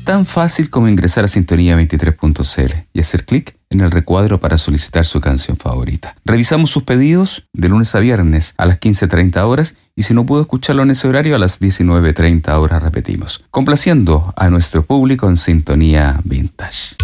Tan fácil como ingresar a sintonía23.cl y hacer clic en el recuadro para solicitar su canción favorita. Revisamos sus pedidos de lunes a viernes a las 15:30 horas y si no pudo escucharlo en ese horario, a las 19:30 horas repetimos, complaciendo a nuestro público en Sintonía Vintage.